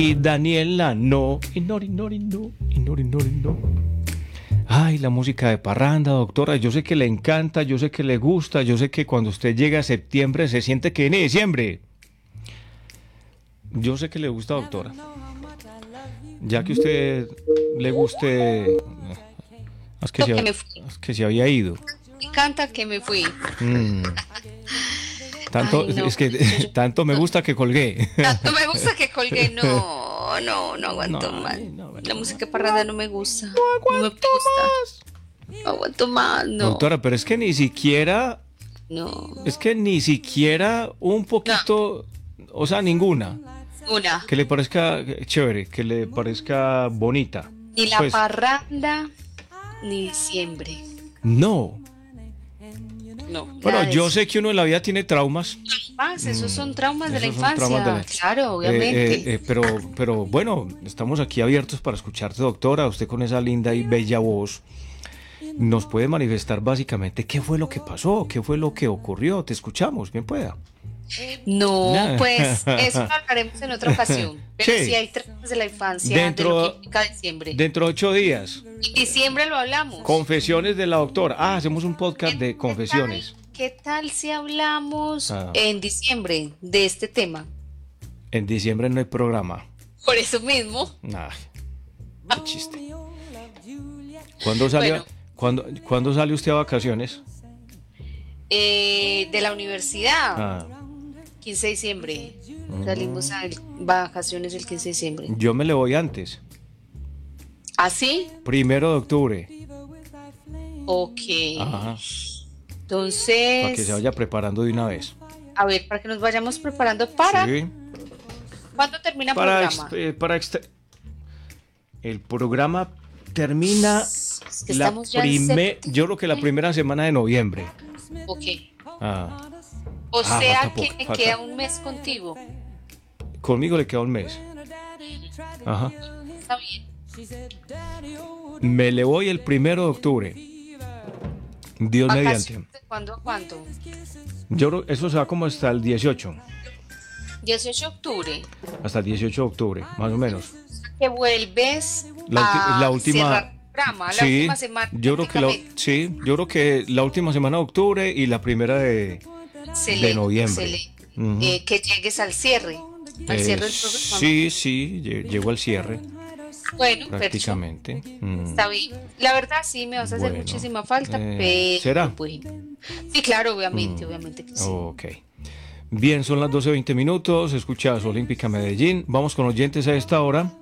Y Daniela, no. Ay, la música de parranda, doctora, yo sé que le encanta, yo sé que le gusta, yo sé que cuando usted llega a septiembre se siente que viene diciembre. Yo sé que le gusta, doctora. Ya que usted le guste, Que me fui. es que se había ido. Me encanta que me fui. Mm, tanto, Ay, no. es que tanto me gusta que colgué. Tanto me gusta que colgué. No No, aguanto más. ay, no, La no, música parranda no me gusta. no No me aguanto gusta. más. No aguanto más, no. Doctora, pero es que No. ni siquiera un No. poquito, o sea, ninguna, Una. que le parezca chévere, que le parezca bonita. Ni la Pues, parranda, ni diciembre. no. No. Bueno, Nada de yo eso. sé que uno en la vida tiene traumas. Más, esos son traumas de la Esos son traumas de infancia. Claro, obviamente. pero bueno, estamos aquí abiertos para escucharte, doctora. Usted con esa linda y bella voz nos puede manifestar básicamente qué fue lo que pasó, qué fue lo que ocurrió. Te escuchamos, bien pueda. No, pues eso lo hablaremos en otra ocasión. Pero Sí, sí hay traumas de la infancia, de lo que implica diciembre. dentro de 8 días. En diciembre lo hablamos. Confesiones de la doctora. Ah, hacemos un podcast de ¿Qué confesiones. qué tal si hablamos Ah, en diciembre de este tema? en diciembre no hay programa. Por eso mismo. Nah, qué chiste. ¿Cuándo sale, Bueno, cuándo sale usted a vacaciones? de la universidad, Ah, 15 de diciembre. Salimos a vacaciones el 15 de diciembre. yo me le voy antes. ¿Ah, sí? 1 de octubre. Ok. Ajá. Para que se Entonces, vaya preparando de una vez. a ver, para que nos vayamos preparando para. Sí. ¿Cuándo termina el Para, programa? el programa termina Es que estamos ya en yo creo que la primera semana de noviembre. Ok. Ah, O sea falta que poco, me falta. queda un mes contigo. Conmigo le queda un mes. Ajá. Está bien. Me le voy el 1 de octubre. Dios mediante. ¿Vacaciones de cuándo a cuándo? Yo creo eso se va como hasta el 18. 18 de octubre. Hasta el 18 de octubre, más o menos. Que vuelves La a última. cerrar el programa, la Sí, última semana yo creo que prácticamente. yo creo que la última semana de octubre y la primera de Excelente, noviembre. excelente. Ujú. Que llegues al cierre del programa. Sí, llego al cierre, Bueno, perfecto. prácticamente. Está bien. La verdad sí me vas a hacer Bueno, muchísima falta, pero ¿será? bueno. Sí, claro, obviamente que sí. Ok. Bien, son las 12:20. Escuchas Olímpica Medellín. Vamos con oyentes a esta hora.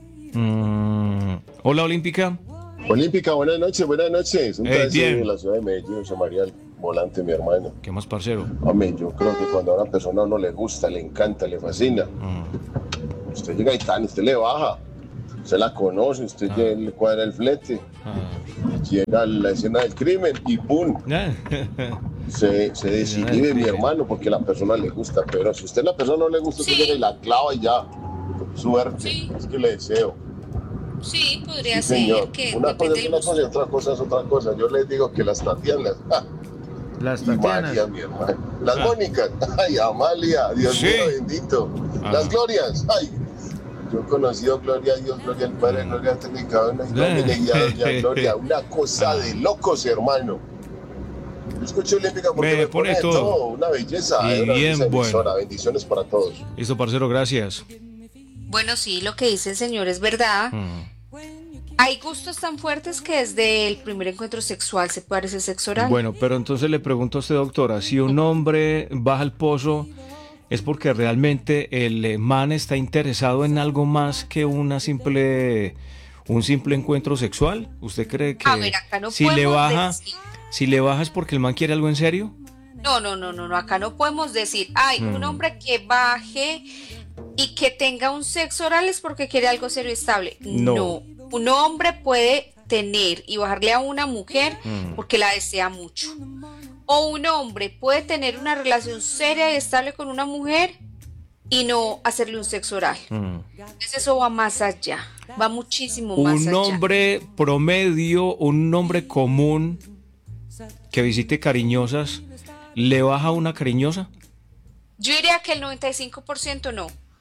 Hola, Olímpica. Olímpica, buenas noches, buenas noches. Un placer Bien. en la ciudad de Medellín, José María Volante, mi hermano. ¿Qué más, parcero? Hombre, yo creo que cuando a una persona a uno le gusta, le encanta, le fascina, usted llega y tan, usted le baja, usted la conoce, usted le cuadra el flete, llega a la escena del crimen y ¡pum! Se desinhibe, mi hermano, porque a la persona le gusta. Pero si usted a la persona no le gusta, usted llega y la clava y ya, suerte. Sí. Es que le deseo. Sí, podría Sí, ser señor. que Una cosa depende es del una gusto. cosa y otra cosa es otra cosa. Yo les digo que las Tatianas, Las y Tatianas. María, mi hermano. Las Mónicas, ay, Amalia, Dios Sí. mío bendito. Las Glorias, ay. Yo he conocido Gloria a Dios, Gloria al Padre, Gloria a Trinidad, Gloria a Doña Gloria. Una cosa de locos, hermano. Yo escucho Olímpica porque Me me pone pone de todo. todo. Una belleza, Y una bien belleza bueno. emisora. Bendiciones para todos. Listo, parcero, gracias. Bueno, sí, lo que dice el señor es verdad. Hay gustos tan fuertes que desde el primer encuentro sexual se puede hacer sexo oral. Bueno, pero entonces le pregunto a usted, doctora, si un hombre baja al pozo, ¿es porque realmente el man está interesado en algo más que un simple encuentro sexual? ¿Usted cree que A ver, acá no si le podemos baja, decir. si le baja es porque el man quiere algo en serio? No, acá no podemos decir, ay, un hombre que baje y que tenga un sexo oral es porque quiere algo serio y estable. No. No, un hombre puede tener y bajarle a una mujer porque la desea mucho. O un hombre puede tener una relación seria y estable con una mujer y no hacerle un sexo oral. Entonces eso va más allá, va muchísimo más Un allá. hombre promedio, un hombre común que visite cariñosas, ¿le baja una cariñosa? Yo diría que el 95% no.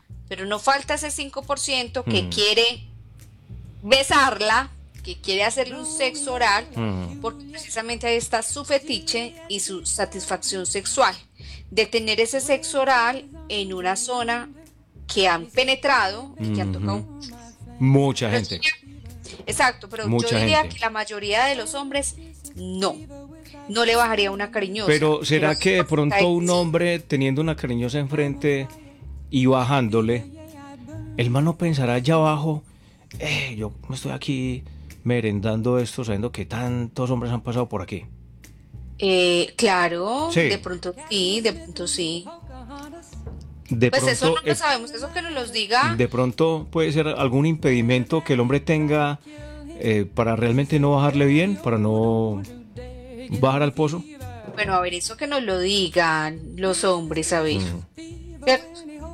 pero no falta ese 5% que quiere besarla, que quiere hacerle un sexo oral, porque precisamente ahí está su fetiche y su satisfacción sexual, de tener ese sexo oral en una zona que han penetrado y que han tocado mucha pero gente. Exacto, pero Mucha yo diría gente. que la mayoría de los hombres no le bajaría una cariñosa. Pero ¿será que de pronto un Sí. hombre teniendo una cariñosa enfrente y bajándole, el man no pensará allá abajo, yo me estoy aquí merendando esto sabiendo que tantos hombres han pasado por aquí? Claro, Sí. de pronto sí, de pronto sí. De Pues eso pronto, no lo sabemos, eso que nos los diga. de pronto puede ser algún impedimento que el hombre tenga para realmente no bajarle bien, para no bajar al pozo. Bueno, a ver, eso que nos lo digan los hombres, a ver. ¿Cierto?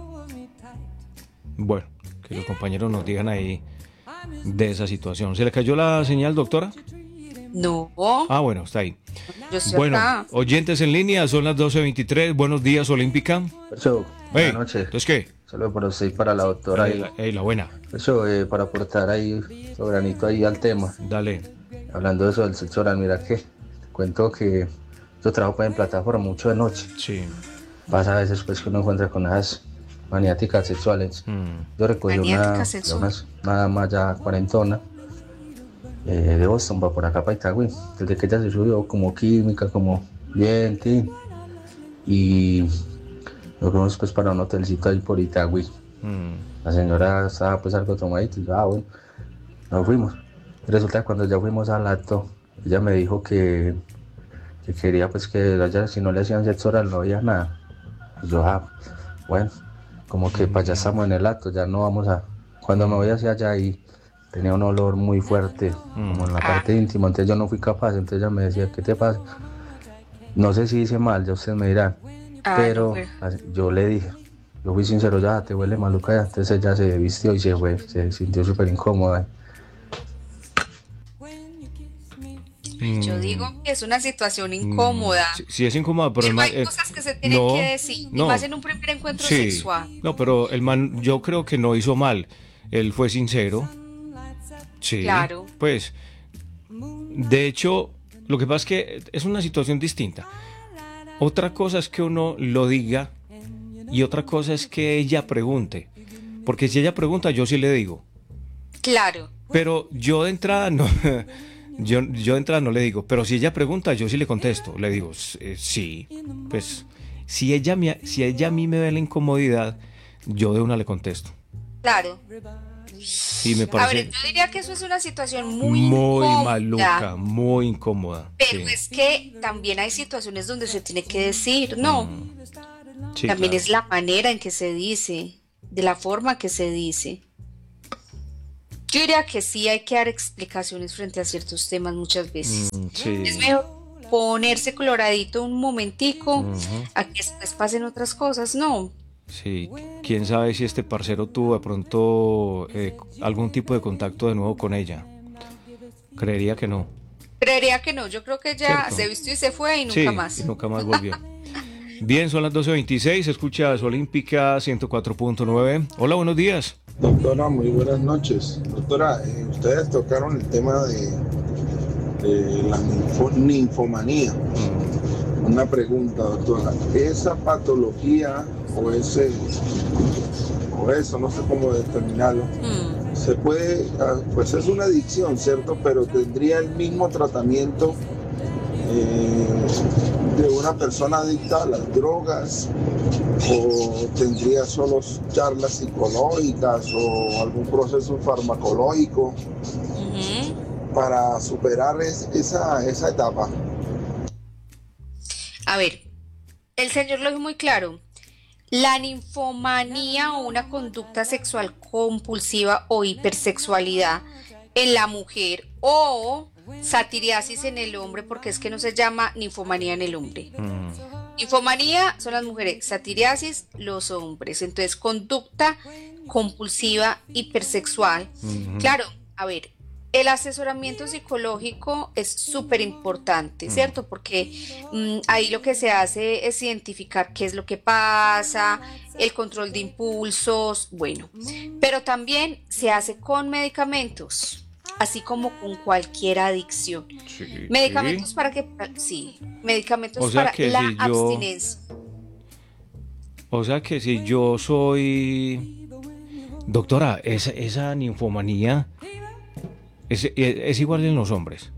Bueno, que los compañeros nos digan ahí de esa situación. ¿Se le cayó la señal, doctora? No, Ah, bueno, está ahí. yo estoy Bueno, acá. oyentes en línea, son las 12:23. Buenos días, Olímpica. Eso, Hey, buenas noches. ¿entonces qué? Saludos para usted y para la doctora. La buena. Eso, para aportar ahí su granito ahí al tema. Dale. Hablando de eso del sexo oral, mira que te cuento que yo trabajo en plataforma mucho de noche. Sí. Pasa a veces pues que uno encuentra con esas maniáticas sexuales. Yo recogí una dama ya cuarentona de Boston, va por acá para Itagüí. Desde que ella se subió como química, como bien, tin. Y nos fuimos pues para un hotelcito ahí por Itagüí. La señora estaba pues algo tomadita y yo, bueno, nos fuimos. Y resulta que cuando ya fuimos al acto, ella me dijo que quería pues que allá, si no le hacían sexo oral no había nada. Y yo, bueno, como que para allá estamos en el acto, ya no vamos a... Cuando me voy hacia allá y tenía un olor muy fuerte, como en la parte íntima, entonces yo no fui capaz, entonces ella me decía, ¿qué te pasa? No sé si hice mal, ya ustedes me dirán, pero yo le dije, yo fui sincero, ya te huele maluca, ya. Entonces ella se vistió y se fue, se sintió súper incómoda. Yo digo que es una situación incómoda. Sí, es incómoda, pero Pero hay cosas que se tienen que decir, y más en un primer encuentro sexual. No, pero el man, yo creo que no hizo mal. Él fue sincero. Sí. Claro. Pues, de hecho, lo que pasa es que es una situación distinta. Otra cosa es que uno lo diga y otra cosa es que ella pregunte. Porque si ella pregunta, yo sí le digo. Claro. Pero yo de entrada no... Yo de entrada no le digo, pero si ella pregunta, yo sí le contesto. Le digo, sí. Pues, si ella a mí me ve la incomodidad, yo de una le contesto. Claro. Y me parece... A ver, yo diría que eso es una situación muy incómoda, maluca, muy incómoda. pero sí. es que también hay situaciones donde se tiene que decir, no. Sí, También claro. es la manera en que se dice, de la forma que se dice. Yo diría que sí hay que dar explicaciones frente a ciertos temas muchas veces. Sí. Es mejor ponerse coloradito un momentico a que después pasen otras cosas, ¿no? Sí, quién sabe si este parcero tuvo de pronto algún tipo de contacto de nuevo con ella. Creería que no. Creería que no, yo creo que ya ¿Cierto? se vistió y se fue y nunca Sí, más. y nunca más volvió. Bien, son las 12:26, escuchas Olímpica 104.9. Hola, buenos días. Doctora, muy buenas noches. Doctora, ustedes tocaron el tema de la ninfomanía. Una pregunta, doctora. ¿Esa patología o eso, no sé cómo determinarlo, se puede, pues es una adicción, ¿cierto? Pero tendría el mismo tratamiento de una persona adicta a las drogas, o tendría solo charlas psicológicas o algún proceso farmacológico para superar esa etapa. A ver, el señor lo dijo muy claro. La ninfomanía o una conducta sexual compulsiva o hipersexualidad en la mujer o satiriasis en el hombre, porque es que no se llama ninfomanía en el hombre. Ninfomanía son las mujeres, satiriasis los hombres. Entonces, conducta compulsiva hipersexual. Claro, a ver, el asesoramiento psicológico es súper importante, ¿cierto? Porque ahí lo que se hace es identificar qué es lo que pasa, el control de impulsos, bueno, pero también se hace con medicamentos, así como con cualquier adicción. Sí. Medicamentos para que, sí, medicamentos O sea para que la si yo, abstinencia. o sea que si yo soy, doctora, esa ninfomanía es igual en los hombres.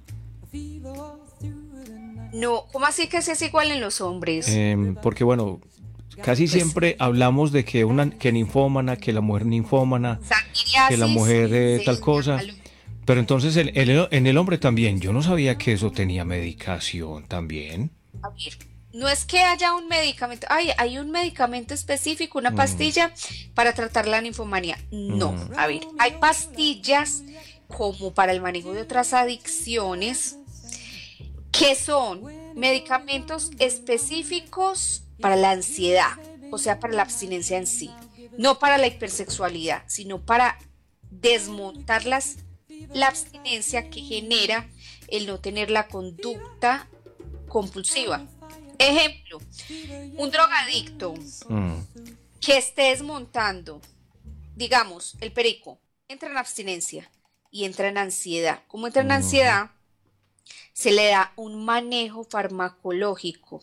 No, ¿cómo así que se es igual en los hombres? Porque bueno, casi Pues siempre hablamos de que ninfómana, que la mujer ninfómana, que la Sarquidiasis, mujer tal cosa. señalo. Pero entonces en el hombre también, yo no sabía que eso tenía medicación también. A ver, no es que haya un medicamento, hay un medicamento específico, una pastilla para tratar la ninfomanía. No, a ver, hay pastillas como para el manejo de otras adicciones que son medicamentos específicos para la ansiedad, o sea, para la abstinencia en sí, no para la hipersexualidad, sino para desmontar la abstinencia que genera el no tener la conducta compulsiva. Ejemplo, un drogadicto Mm, que esté desmontando, digamos, el perico, entra en abstinencia y entra en ansiedad. Como entra en ujú. ansiedad, se le da un manejo farmacológico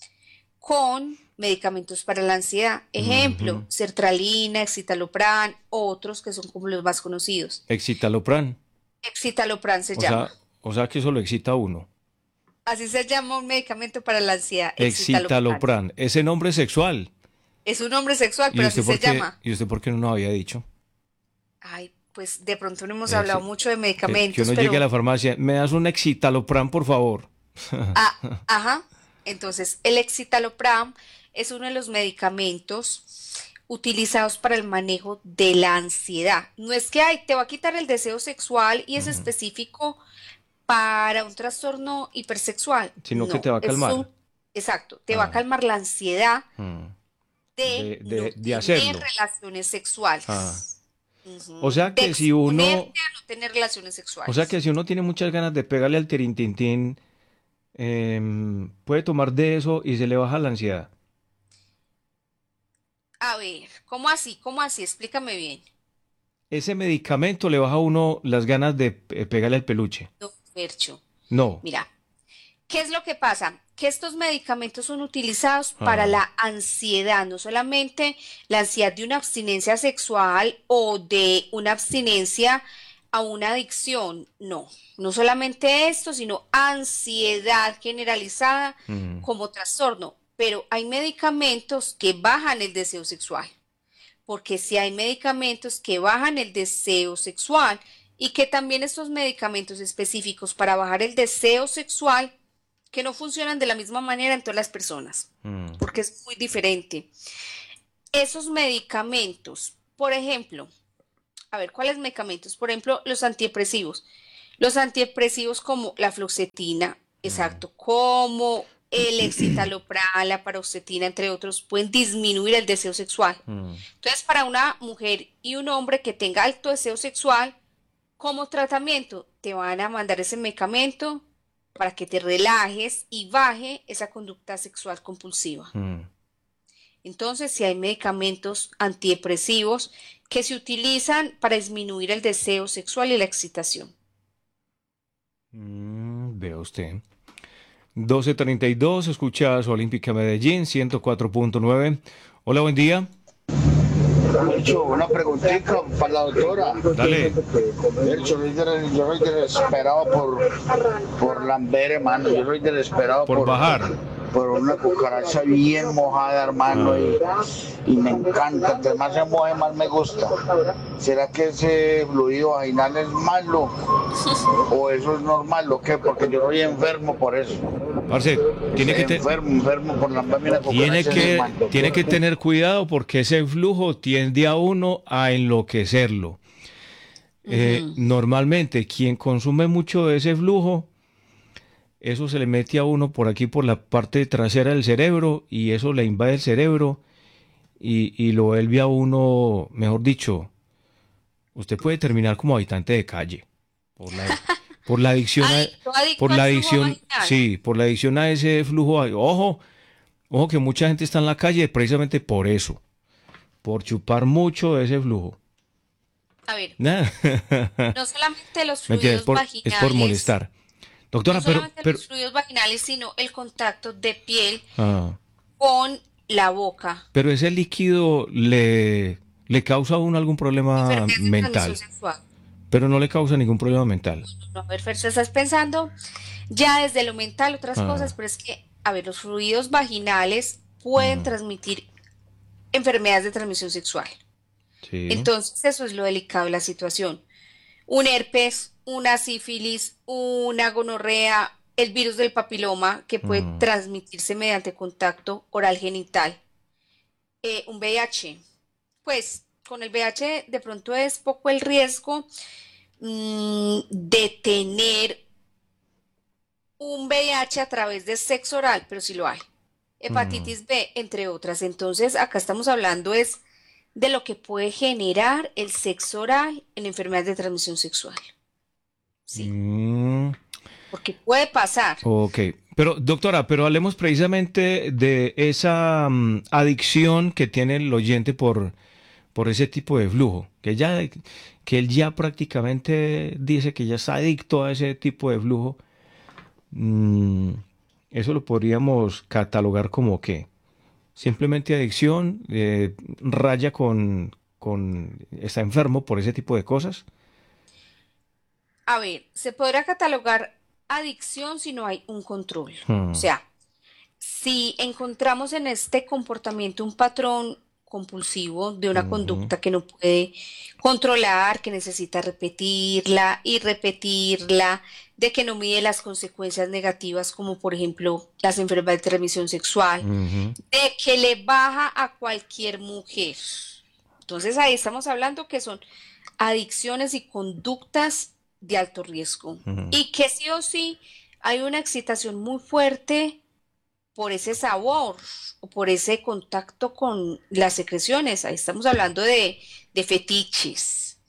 con medicamentos para la ansiedad. Ejemplo, Ujú. sertralina, escitalopram, otros que son como los más conocidos. Excitalopran. Escitalopram se O llama. sea, o sea que eso lo excita a uno. Así se llama un medicamento para la ansiedad, escitalopram. Excitalopran. Ese nombre sexual. Es un nombre sexual, ¿Y pero usted así se por qué, llama. y usted por qué no nos había dicho? Ay, pues de pronto no hemos hablado Ex- mucho de que medicamentos, uno llegue a pero la farmacia, me das un Excitalopran, por favor. ajá. Entonces, el escitalopram es uno de los medicamentos utilizados para el manejo de la ansiedad. No es que ay, te va a quitar el deseo sexual y es Ujú. específico para un trastorno hipersexual. Sino que te No, va a es un, calmar. exacto, te va a Ah, calmar la ansiedad mm. de no De tener hacerlo. relaciones Ah. sexuales. O Ujú. sea De que si uno, exponerte a no tener relaciones o sea que sexuales. si uno tiene muchas ganas de pegarle al tirintintín, puede tomar de eso y se le baja la ansiedad. A ver, ¿cómo así? ¿Cómo así? Explícame bien. Ese medicamento le baja a uno las ganas de pegarle al peluche. No, Fercho. No. Mira, ¿qué es lo que pasa? Que estos medicamentos son utilizados para Ah, la ansiedad, no solamente la ansiedad de una abstinencia sexual o de una abstinencia a una adicción, no, no solamente esto, sino ansiedad generalizada mm, como trastorno, pero hay medicamentos que bajan el deseo sexual, porque si hay medicamentos que bajan el deseo sexual y que también estos medicamentos específicos para bajar el deseo sexual que no funcionan de la misma manera en todas las personas, mm, porque es muy diferente. Esos medicamentos, por ejemplo, a ver, ¿cuáles medicamentos? Por ejemplo, los antidepresivos. Los antidepresivos como la fluoxetina, mm, exacto, como el escitalopram, la paroxetina, entre otros, pueden disminuir el deseo sexual. mm, Entonces, para una mujer y un hombre que tenga alto deseo sexual, como tratamiento, te van a mandar ese medicamento para que te relajes y baje esa conducta sexual compulsiva. mm. Entonces, si hay medicamentos antidepresivos que se utilizan para disminuir el deseo sexual y la excitación. Vea usted. 12:32, escuchas Olímpica Medellín, 104.9. Hola, buen día. Hecho, una preguntita para la doctora. Dale. Yo soy desesperado por lamber, hermano. Yo soy desesperado Por bajar. por una cucaracha bien mojada, hermano. Y me encanta. Entre más se moje, más me gusta. ¿Será que ese fluido vaginal es malo? ¿O eso es normal? ¿O qué? Porque yo soy enfermo por eso. Parce, tiene que, Enfermo por lamberme una tiene cucaracha. que, Hermano. tiene que tener cuidado porque ese flujo tiende a uno a enloquecerlo. Ujú. Normalmente, quien consume mucho de ese flujo, eso se le mete a uno por aquí, por la parte trasera del cerebro, y eso le invade el cerebro y lo vuelve a uno, mejor dicho, usted puede terminar como habitante de calle. Por por la adicción por la adicción, sí, por la adicción a ese flujo. Ojo que mucha gente está en la calle precisamente por eso, por chupar mucho de ese flujo. A ver, Nah. no solamente los Mentira, fluidos vaginales. Es por molestar. Doctora, no solamente los fluidos vaginales, sino el contacto de piel con la boca. Pero ese líquido le causa a uno algún problema mental. Pero no le causa ningún problema mental. No, a ver, Fer, estás pensando ya desde lo mental otras cosas, pero es que, a ver, los fluidos vaginales pueden transmitir enfermedades de transmisión sexual. Sí. Entonces, eso es lo delicado de la situación. Un herpes, una sífilis, una gonorrea, el virus del papiloma que puede transmitirse mediante contacto oral genital. Un VIH. Pues con el VIH de pronto es poco el riesgo de tener un VIH a través de sexo oral, pero sí lo hay. Hepatitis B, entre otras. Entonces, acá estamos hablando es de lo que puede generar el sexo oral en enfermedades de transmisión sexual. Sí. Porque puede pasar. Ok. Pero, doctora, pero hablemos precisamente de esa adicción que tiene el oyente por ese tipo de flujo. Que él ya prácticamente dice que ya está adicto a ese tipo de flujo. Eso lo podríamos catalogar como ¿qué? Simplemente adicción, raya está enfermo por ese tipo de cosas. A ver, se podrá catalogar adicción si no hay un control. O sea, si encontramos en este comportamiento un patrón compulsivo de una conducta que no puede controlar, que necesita repetirla y repetirla, de que no mide las consecuencias negativas como por ejemplo las enfermedades de transmisión sexual, de que le baja a cualquier mujer. Entonces ahí estamos hablando que son adicciones y conductas de alto riesgo y que sí o sí hay una excitación muy fuerte por ese sabor o por ese contacto con las secreciones. Ahí estamos hablando de fetiches,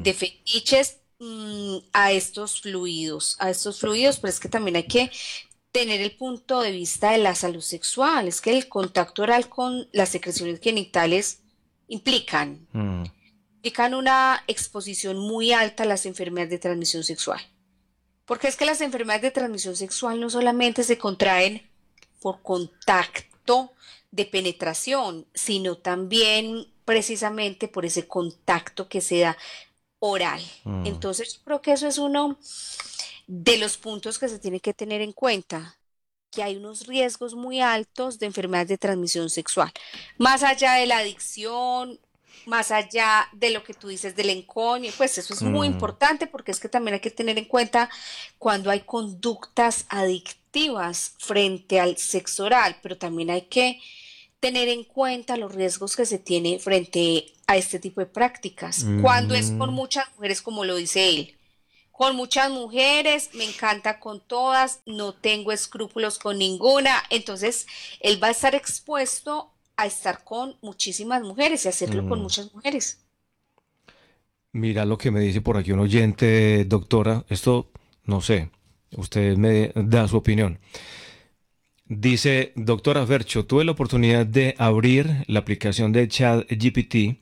a estos fluidos, pero es que también hay que tener el punto de vista de la salud sexual. Es que el contacto oral con las secreciones genitales implican una exposición muy alta a las enfermedades de transmisión sexual. Porque es que las enfermedades de transmisión sexual no solamente se contraen por contacto de penetración, sino también precisamente por ese contacto que se da oral. Entonces yo creo que eso es uno de los puntos que se tiene que tener en cuenta, que hay unos riesgos muy altos de enfermedades de transmisión sexual, más allá de la adicción, más allá de lo que tú dices del encoño, pues eso es muy importante porque es que también hay que tener en cuenta cuando hay conductas adictivas frente al sexo oral, pero también hay que tener en cuenta los riesgos que se tiene frente a este tipo de prácticas. Cuando es con muchas mujeres, como lo dice él, con muchas mujeres, me encanta con todas, no tengo escrúpulos con ninguna, entonces él va a estar expuesto a estar con muchísimas mujeres y hacerlo con muchas mujeres. Mira lo que me dice por aquí un oyente, doctora, esto no sé, usted me da su opinión. Dice, doctora Fercho, tuve la oportunidad de abrir la aplicación de ChatGPT,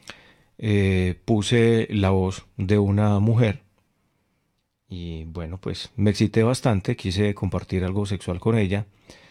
puse la voz de una mujer y bueno, pues me excité bastante, quise compartir algo sexual con ella